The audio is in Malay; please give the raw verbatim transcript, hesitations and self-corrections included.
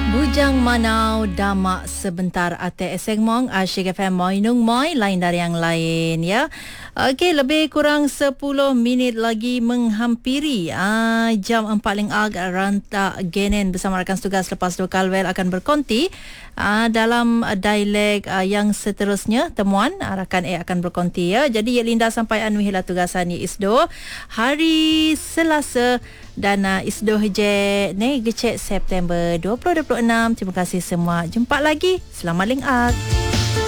Bujang Manau Damak sebentar ate eseng mong Asyik F M Moi Nung Moi lain dari yang lain ya. Okey, lebih kurang sepuluh minit lagi menghampiri uh, jam empat ling ag Ranta Genen bersama rakan tugas lepas tu Kalwel akan berkonti uh, dalam uh, dialek uh, yang seterusnya temuan uh, rakan A akan berkonti ya. Jadi Yelinda sampai Anuhila tugasan ni Isdo hari Selasa dan uh, Isdo je ni gecek September dua ribu dua puluh enam. Terima kasih semua. Jumpa lagi. Selamat ling ag.